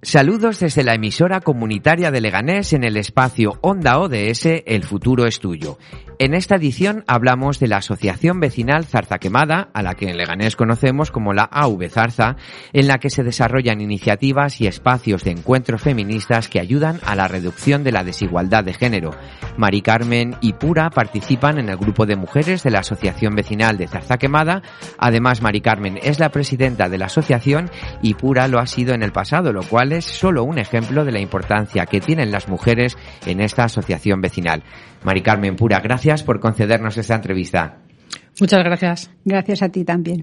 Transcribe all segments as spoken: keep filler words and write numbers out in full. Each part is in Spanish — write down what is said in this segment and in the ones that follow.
Saludos desde la emisora comunitaria de Leganés en el espacio Onda O D S, El futuro es tuyo. En esta edición hablamos de la Asociación Vecinal Zarza Quemada, a la que en Leganés conocemos como la A V Zarza, en la que se desarrollan iniciativas y espacios de encuentros feministas que ayudan a la reducción de la desigualdad de género. Mari Carmen y Pura participan en el grupo de mujeres de la Asociación Vecinal de Zarza Quemada. Además, Mari Carmen es la presidenta de la asociación y Pura lo ha sido en el pasado, lo cual es solo un ejemplo de la importancia que tienen las mujeres en esta asociación vecinal. Mari Carmen, Pura, gracias por concedernos esta entrevista. Muchas gracias. Gracias a ti también.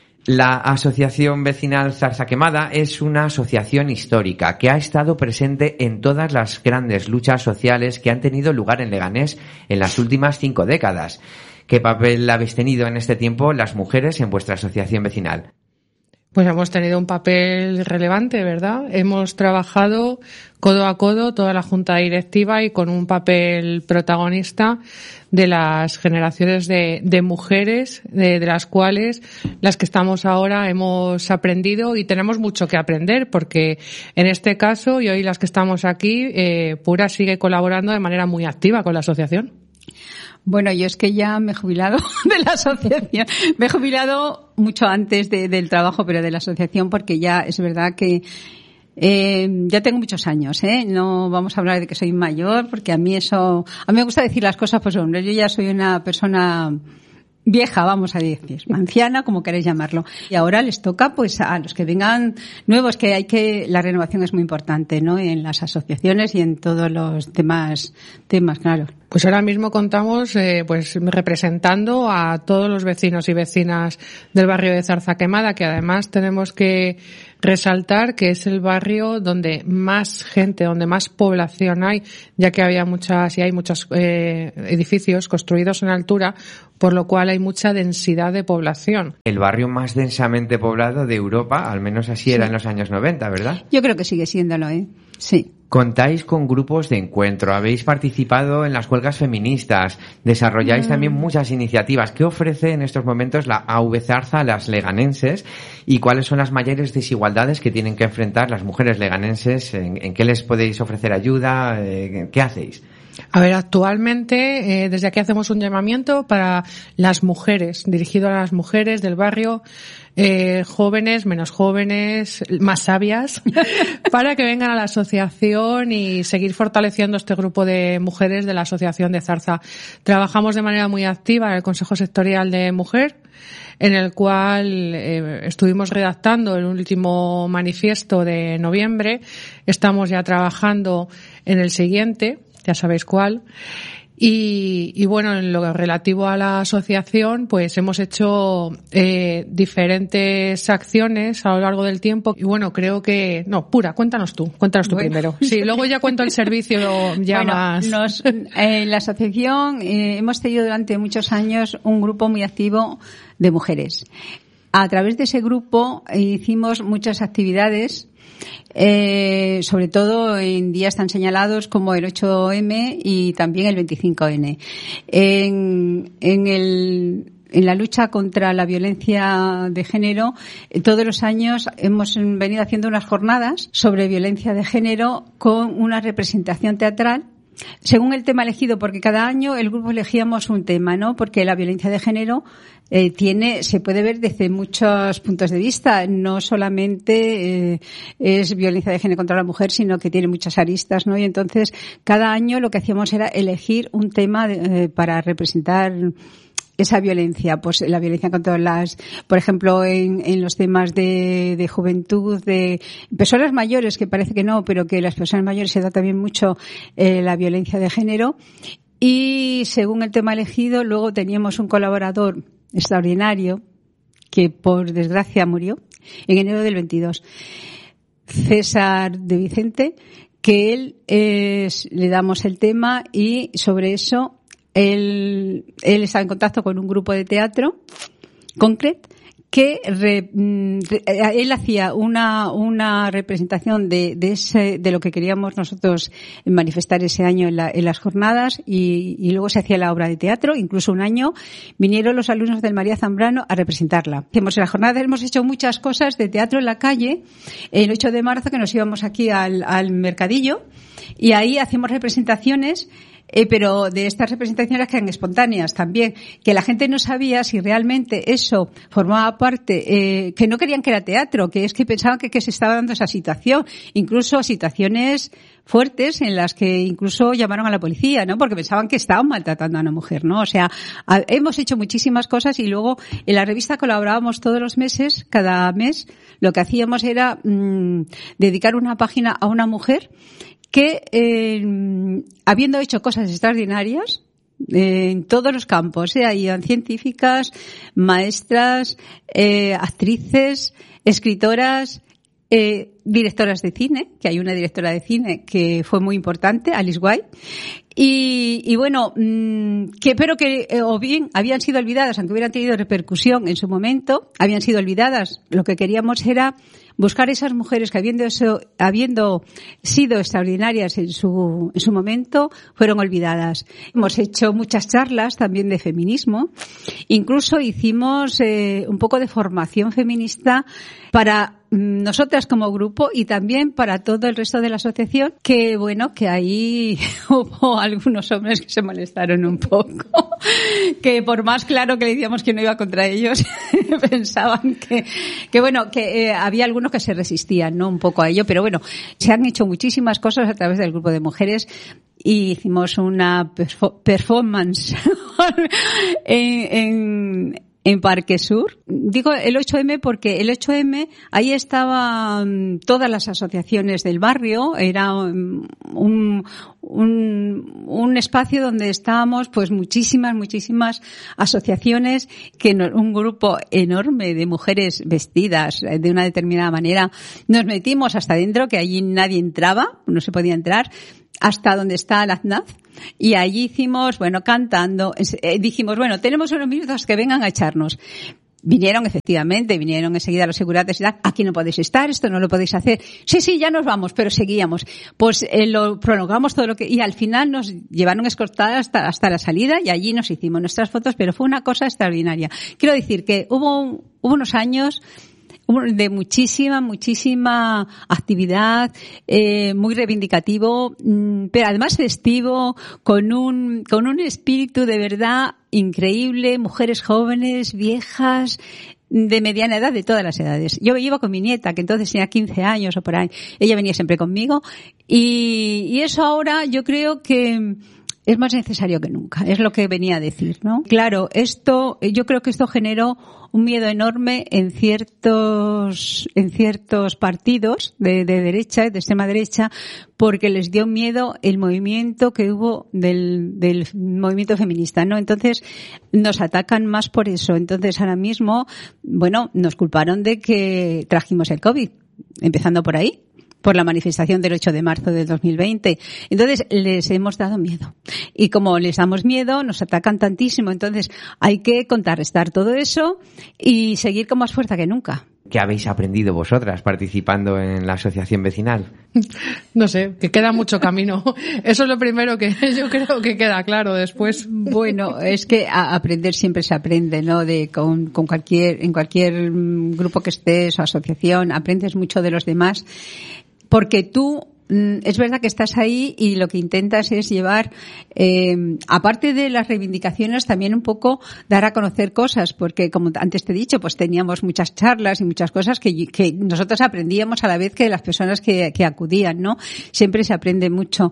La Asociación Vecinal Zarza Quemada es una asociación histórica que ha estado presente en todas las grandes luchas sociales que han tenido lugar en Leganés en las últimas cinco décadas. ¿Qué papel habéis tenido en este tiempo las mujeres en vuestra asociación vecinal? Pues hemos tenido un papel relevante, ¿verdad? Hemos trabajado codo a codo toda la junta directiva y con un papel protagonista de las generaciones de, de mujeres, de, de las cuales las que estamos ahora hemos aprendido y tenemos mucho que aprender, porque en este caso, y hoy las que estamos aquí, eh, Pura sigue colaborando de manera muy activa con la asociación. Bueno, yo es que ya me he jubilado de la asociación. Me he jubilado mucho antes de, del trabajo, pero de la asociación, porque ya es verdad que eh, ya tengo muchos años, ¿eh? No vamos a hablar de que soy mayor, porque a mí eso, a mí me gusta decir las cosas, pues hombre, yo ya soy una persona vieja, vamos a decir, anciana, como queréis llamarlo. Y ahora les toca, pues, a los que vengan nuevos, que hay que, la renovación es muy importante, ¿no? En las asociaciones y en todos los temas, temas, claro. Pues ahora mismo contamos, eh, pues, representando a todos los vecinos y vecinas del barrio de Zarza Quemada, que además tenemos que resaltar que es el barrio donde más gente, donde más población hay, ya que había muchas y hay muchos eh, edificios construidos en altura, por lo cual hay mucha densidad de población. El barrio más densamente poblado de Europa, al menos así era sí. En los años noventa, ¿verdad? Yo creo que sigue siéndolo, ¿eh? Sí. Contáis con grupos de encuentro, habéis participado en las huelgas feministas, desarrolláis mm. también muchas iniciativas. ¿Qué ofrece en estos momentos la A V Zarza a las leganenses y cuáles son las mayores desigualdades que tienen que enfrentar las mujeres leganenses? ¿En, en qué les podéis ofrecer ayuda? Eh, ¿Qué hacéis? A ver, actualmente, eh, desde aquí hacemos un llamamiento para las mujeres, dirigido a las mujeres del barrio, eh, jóvenes, menos jóvenes, más sabias, para que vengan a la asociación y seguir fortaleciendo este grupo de mujeres de la Asociación de Zarza. Trabajamos de manera muy activa en el Consejo Sectorial de Mujer, en el cual eh, estuvimos redactando el último manifiesto de noviembre. Estamos ya trabajando en el siguiente, ya sabéis cuál. Y, y bueno, en lo relativo a la asociación, pues hemos hecho eh, diferentes acciones a lo largo del tiempo. Y bueno, creo que... No, Pura, cuéntanos tú, cuéntanos tú bueno. primero. Sí, luego ya cuento el servicio ya bueno, más... Nos, en la asociación eh, hemos tenido durante muchos años un grupo muy activo de mujeres. A través de ese grupo hicimos muchas actividades, Eh, sobre todo en días tan señalados como el ocho eme y también el veinticinco ene. En, en el, en la lucha contra la violencia de género, eh, todos los años hemos venido haciendo unas jornadas sobre violencia de género con una representación teatral según el tema elegido, porque cada año el grupo elegíamos un tema, ¿no? Porque la violencia de género eh, tiene, se puede ver desde muchos puntos de vista. No solamente eh, es violencia de género contra la mujer, sino que tiene muchas aristas, ¿no? Y entonces, cada año lo que hacíamos era elegir un tema de, eh, para representar esa violencia, pues la violencia contra las, por ejemplo, en, en los temas de, de juventud, de personas mayores, que parece que no, pero que las personas mayores se da también mucho eh, la violencia de género. Y según el tema elegido, luego teníamos un colaborador extraordinario que por desgracia murió en enero del veintidós, César de Vicente, que él es, le damos el tema y sobre eso Él, él estaba en contacto con un grupo de teatro, Concret, que re, re, él hacía una una representación de de ese de lo que queríamos nosotros manifestar ese año en, la, en las jornadas y, y luego se hacía la obra de teatro. Incluso un año vinieron los alumnos del María Zambrano a representarla. Hemos, en las jornadas hemos hecho muchas cosas de teatro en la calle. El ocho de marzo que nos íbamos aquí al, al mercadillo y ahí hacemos representaciones. Eh, pero de estas representaciones que eran espontáneas también, que la gente no sabía si realmente eso formaba parte, eh, que no querían que era teatro, que es que pensaban que, que se estaba dando esa situación, incluso situaciones fuertes en las que incluso llamaron a la policía, ¿no? Porque pensaban que estaban maltratando a una mujer, ¿no? O sea, a, hemos hecho muchísimas cosas y luego en la revista colaborábamos todos los meses, cada mes, lo que hacíamos era mmm, dedicar una página a una mujer que, eh, habiendo hecho cosas extraordinarias, eh, en todos los campos, eh, eran científicas, maestras, eh, actrices, escritoras, eh, directoras de cine, que hay una directora de cine que fue muy importante, Alice White, y, y bueno, mmm, que pero que eh, o bien habían sido olvidadas, aunque hubieran tenido repercusión en su momento, habían sido olvidadas. Lo que queríamos era buscar esas mujeres que habiendo eso, habiendo sido extraordinarias en su, en su momento, fueron olvidadas. Hemos hecho muchas charlas también de feminismo. Incluso hicimos eh, un poco de formación feminista para nosotras como grupo y también para todo el resto de la asociación, que bueno, que ahí hubo algunos hombres que se molestaron un poco, que por más claro que le decíamos que no iba contra ellos, pensaban que, que bueno, que eh, había algunos que se resistían, ¿no? Un poco a ello, pero bueno, se han hecho muchísimas cosas a través del grupo de mujeres y hicimos una perfo- performance en, en en Parque Sur. Digo el ocho eme porque el ocho eme, ahí estaban todas las asociaciones del barrio, era un, un, un espacio donde estábamos pues muchísimas, muchísimas asociaciones, que no, un grupo enorme de mujeres vestidas de una determinada manera. Nos metimos hasta dentro, que allí nadie entraba, no se podía entrar, hasta donde está el Aznaz. Y allí hicimos, bueno, cantando, eh, dijimos, bueno, tenemos unos minutos que vengan a echarnos. Vinieron, efectivamente, vinieron enseguida los seguratas y tal, aquí no podéis estar, esto no lo podéis hacer. Sí, sí, ya nos vamos, pero seguíamos. Pues eh, lo prolongamos todo lo que, y al final nos llevaron escoltadas hasta, hasta la salida y allí nos hicimos nuestras fotos, pero fue una cosa extraordinaria. Quiero decir que hubo, hubo unos años de muchísima, muchísima actividad, eh, muy reivindicativo, pero además festivo, con un, con un espíritu de verdad increíble, mujeres jóvenes, viejas, de mediana edad, de todas las edades. Yo iba con mi nieta, que entonces tenía quince años o por ahí. Ella venía siempre conmigo y, y eso ahora yo creo que es más necesario que nunca, es lo que venía a decir, ¿no? Claro, esto, yo creo que esto generó un miedo enorme en ciertos, en ciertos partidos de, de derecha, de extrema derecha, porque les dio miedo el movimiento que hubo del, del movimiento feminista, ¿no? Entonces, nos atacan más por eso. Entonces, ahora mismo, bueno, nos culparon de que trajimos el COVID, empezando por ahí, por la manifestación del ocho de marzo del dos mil veinte. Entonces, les hemos dado miedo. Y como les damos miedo, nos atacan tantísimo. Entonces, hay que contrarrestar todo eso y seguir con más fuerza que nunca. ¿Qué habéis aprendido vosotras participando en la asociación vecinal? No sé, que queda mucho camino. Eso es lo primero que yo creo que queda claro después. Bueno, es que a aprender siempre se aprende, ¿no? De con, con cualquier, en cualquier grupo que estés o asociación, aprendes mucho de los demás. Porque tú, es verdad que estás ahí y lo que intentas es llevar, eh, aparte de las reivindicaciones, también un poco dar a conocer cosas, porque como antes te he dicho, pues teníamos muchas charlas y muchas cosas que, que nosotros aprendíamos a la vez que las personas que, que acudían, ¿no? Siempre se aprende mucho.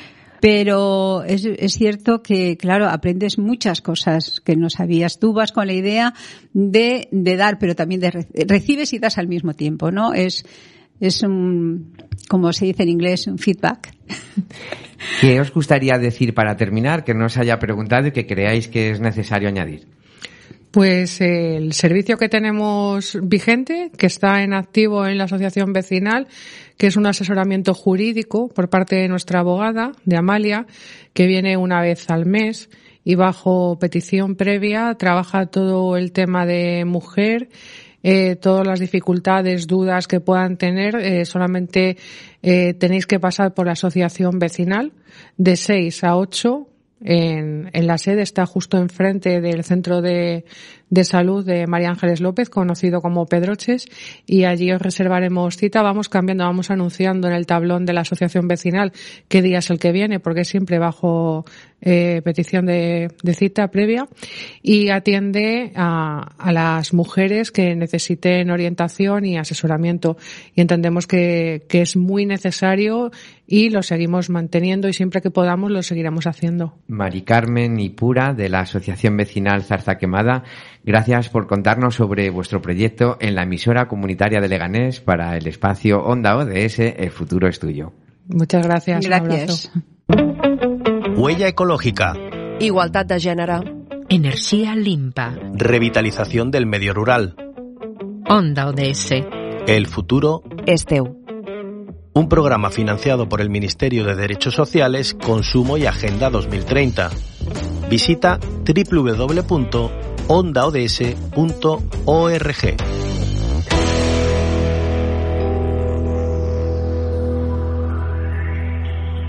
Pero es, es cierto que, claro, aprendes muchas cosas que no sabías. Tú vas con la idea de, de dar, pero también de re- recibes y das al mismo tiempo, ¿no? Es, Es un, como se dice en inglés, un feedback. ¿Qué os gustaría decir para terminar, que no os haya preguntado y que creáis que es necesario añadir? Pues eh, el servicio que tenemos vigente, que está en activo en la asociación vecinal, que es un asesoramiento jurídico por parte de nuestra abogada, de Amalia, que viene una vez al mes y bajo petición previa trabaja todo el tema de mujer, eh, todas las dificultades, dudas que puedan tener, eh, solamente eh, tenéis que pasar por la asociación vecinal de seis a ocho. En, en la sede, está justo enfrente del centro de, de salud de María Ángeles López, conocido como Pedroches, y allí os reservaremos cita. Vamos cambiando, vamos anunciando en el tablón de la asociación vecinal qué día es el que viene, porque es siempre bajo eh, petición de, de cita previa, y atiende a, a las mujeres que necesiten orientación y asesoramiento, y entendemos que, que es muy necesario y lo seguimos manteniendo, y siempre que podamos lo seguiremos haciendo. Mari Carmen y Pura, de la Asociación Vecinal Zarza Quemada, gracias por contarnos sobre vuestro proyecto en la emisora comunitaria de Leganés para el espacio Onda O D S, El futuro es tuyo. Muchas gracias. Gracias. Huella ecológica. Igualtat de gènere. Energía limpa. Revitalización del medio rural. Onda O D S. El futuro És teu. Un programa financiado por el Ministerio de Derechos Sociales, Consumo y Agenda dos mil treinta. Visita doble u doble u doble u punto onda o d s punto org.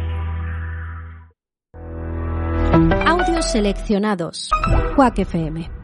Audios seleccionados. Quack F M.